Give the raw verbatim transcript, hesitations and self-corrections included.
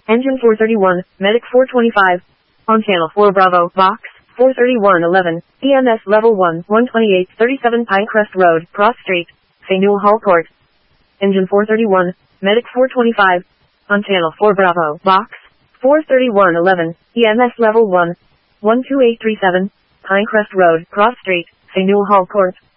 Engine four thirty-one, Medic four twenty-five. On channel four Bravo, Box, four thirty-one eleven, E M S Level one, one twenty-eight thirty-seven Pinecrest Road, Cross Street, Faneuil Hall Court. Engine four thirty-one, Medic four twenty-five. On channel four Bravo, Box, four thirty-one eleven, E M S Level one, one two eight three seven, Pinecrest Road, Cross Street, Faneuil Hall Court.